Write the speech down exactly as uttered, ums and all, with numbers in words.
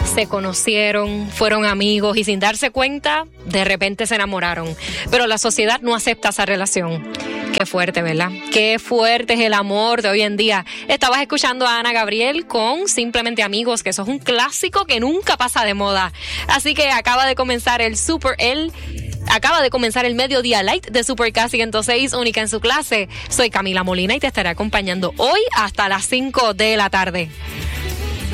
se conocieron, fueron amigos y sin darse cuenta, de repente se enamoraron. Pero la sociedad no acepta esa relación. Qué fuerte, ¿verdad? Qué fuerte es el amor de hoy en día. Estabas escuchando a Ana Gabriel con Simplemente Amigos, que eso es un clásico que nunca pasa de moda. Así que acaba de comenzar el Super, el... Acaba de comenzar el Mediodía Light de Super K ciento seis, única en su clase. Soy Camila Molina y te estaré acompañando hoy hasta las cinco de la tarde.